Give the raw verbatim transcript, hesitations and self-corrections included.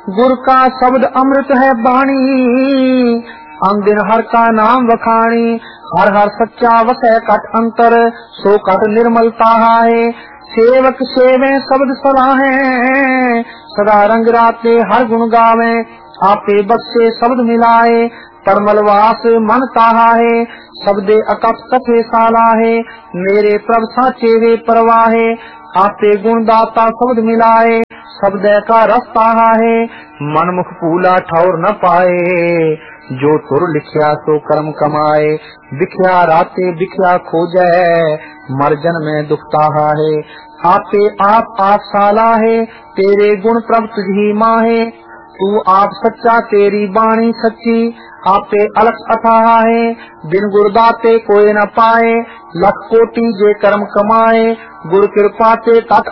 गुर का शब्द अमृत है बाणी, अन दिन हर का नाम वखाणी। हर हर सच्चा वसै कट अंतर, सो कट निर्मलता है। सेवक सेवे शब्द सराहे, सदा रंग राते हर गुण गावे। आपे बख्शे शब्द मिलाए, परमलवास मन ताहा है। शब्दे अकप कथे साला है, मेरे प्रभ साचे वे परवाहे। आपे गुणदाता शब्द मिलाए, शब्द का रस्ता है। मन मुख फूला ठौर न पाए, जो तुर लिखिया सो कर्म कमाए। बिख्या राते बिख्या खोजै, मर्जन में दुखता है। आपे आप आप साला है, तेरे गुण प्रभ तुझी माहे। तू आप सच्चा तेरी बाणी सच्ची, आपे अलख अथाह है। बिन गुरदाते कोई न पाए, लख कोटि जे कर्म कमाए। गुर कृपा ते तट